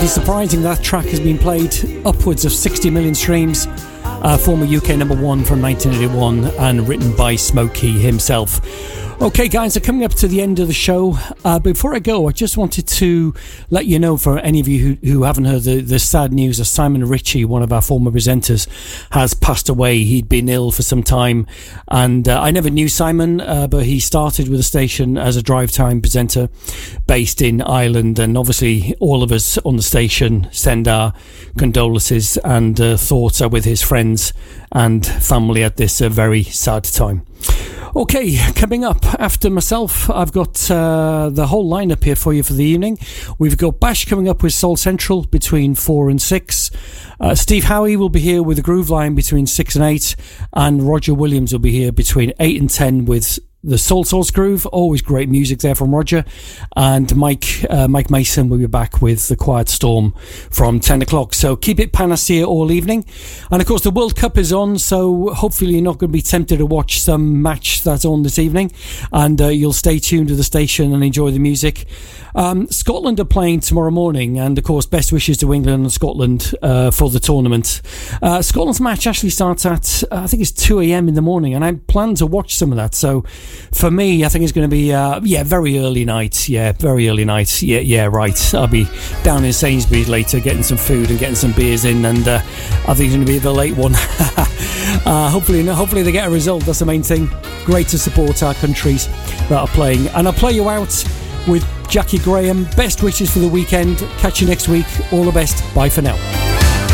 hardly surprising that track has been played upwards of 60 million streams. Former UK number one from 1981 and written by Smokey himself. Okay guys, we're coming up to the end of the show. Before I go, I just wanted to let you know, for any of you who haven't heard the sad news, that Simon Ritchie, one of our former presenters, has passed away. He'd been ill for some time, and I never knew Simon, but he started with the station as a drive time presenter based in Ireland, and obviously all of us on the station send our condolences and thoughts are with his friends and family at this very sad time. Okay, coming up after myself, I've got the whole lineup here for you for the evening. We've got Bash coming up with Soul Central between 4 and 6. Steve Howie will be here with the Groove Line between 6 and 8. And Roger Williams will be here between 8 and 10 with the Soul Source Groove. Always great music there from Roger. And Mike Mason will be back with The Quiet Storm from 10 o'clock. So keep it Panacea all evening. And of course the World Cup is on, so hopefully you're not going to be tempted to watch some match that's on this evening, and you'll stay tuned to the station and enjoy the music. Scotland are playing tomorrow morning, and of course best wishes to England and Scotland for the tournament. Scotland's match actually starts at I think it's 2 a.m. in the morning, and I plan to watch some of that. So for me, I think it's going to be very early night. Very early night. Yeah, right. I'll be down in Sainsbury's later getting some food and getting some beers in, and I think it's going to be the late one. Hopefully they get a result. That's the main thing. Great to support our countries that are playing. And I'll play you out with Jackie Graham. Best wishes for the weekend. Catch you next week. All the best. Bye for now.